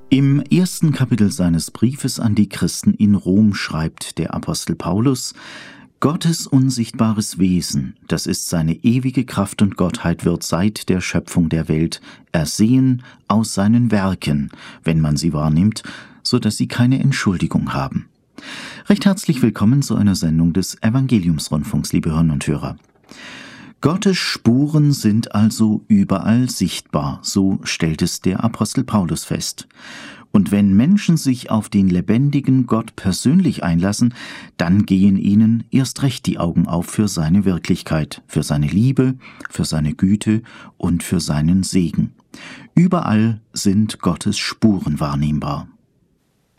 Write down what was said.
Im ersten Kapitel seines Briefes an die Christen in Rom schreibt der Apostel Paulus: Gottes unsichtbares Wesen, das ist seine ewige Kraft und Gottheit, wird seit der Schöpfung der Welt ersehen aus seinen Werken, wenn man sie wahrnimmt, so dass sie keine Entschuldigung haben. Recht herzlich willkommen zu einer Sendung des Evangeliumsrundfunks, liebe Hörerinnen und Hörer. Gottes Spuren sind also überall sichtbar, so stellt es der Apostel Paulus fest. Und wenn Menschen sich auf den lebendigen Gott persönlich einlassen, dann gehen ihnen erst recht die Augen auf für seine Wirklichkeit, für seine Liebe, für seine Güte und für seinen Segen. Überall sind Gottes Spuren wahrnehmbar.